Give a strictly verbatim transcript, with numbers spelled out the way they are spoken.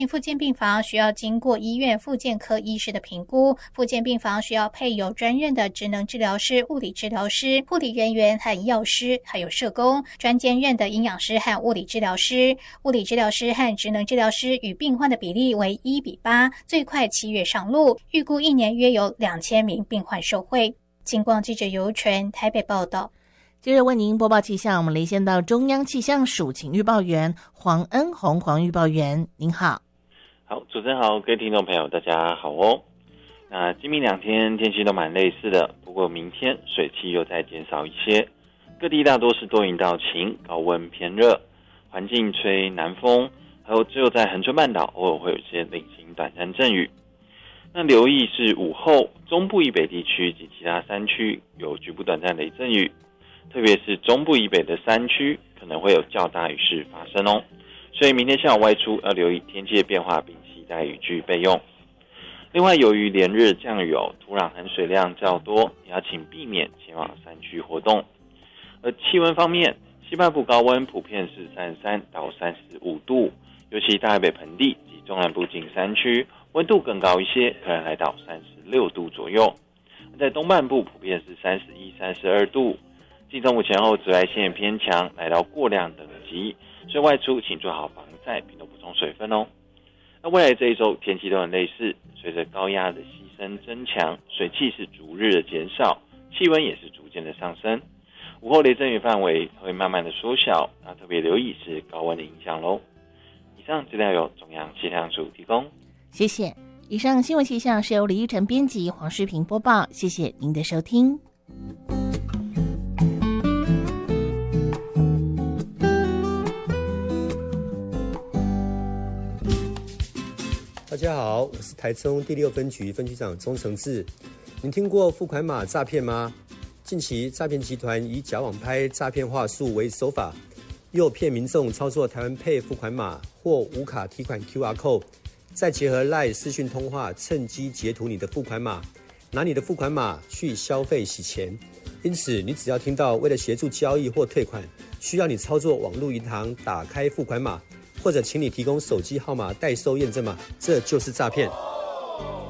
复健病房需要经过医院复健科医师的评估，复健病房需要配有专任的职能治疗师、物理治疗师、护理人员和药师，还有社工，专兼任的营养师和物理治疗师。物理治疗师和职能治疗师与病患的比例为一比八，最快七月上路，预估一年约有两千名病患受惠。金光记者尤纯台北报道。 接着为您播报气象，我们连线到中央气象署请预报员黄恩宏黄预报员，您好。 好，主持人好，各位听众朋友大家好哦。那今明两天天气都蛮类似的，不过明天水汽又再减少一些，各地大多是多云到晴，高温偏热，环境吹南风，还有只有在恒春半岛偶尔会有一些零星短暂阵雨。那留意是午后中部以北地区及其他山区有局部短暂雷阵雨，特别是中部以北的山区可能会有较大雨势发生哦。所以明天下午外出要留意天气的变化，并携带雨具备用。另外，由于连日降雨哦，土壤含水量较多，也要请避免前往山区活动。而气温方面，西半部高温普遍是三十三到三十五度，尤其大台北盆地及中南部近山区温度更高一些，可能来到三十六度左右。在东半部普遍是三十一、三十二度。近中午前后紫外线偏强，来到过量等级，所以外出请做好防晒，并多补充水分哦。那未来这一周天气都很类似，随着高压的西伸增强，水汽是逐日的减少，气温也是逐渐的上升。午后雷阵雨范围会慢慢的缩小，那特别留意是高温的影响咯。以上资料由中央气象署提供， 谢谢。以上新闻气象是由李依晨编辑，黄诗平播报，谢谢您的收听。 大家好，我是台中第六分局分局长钟承志。您听过付款码诈骗吗？近期诈骗集团以假网拍诈骗话术为手法，诱骗民众操作台湾Pay付款码或无卡提款 Q R code， 再结合 LINE 视讯通话，趁机截图你的付款码，拿你的付款码去消费洗钱。因此，你只要听到为了协助交易或退款，需要你操作网络银行打开付款码，或者请你提供手机号码代收验证码，这就是诈骗。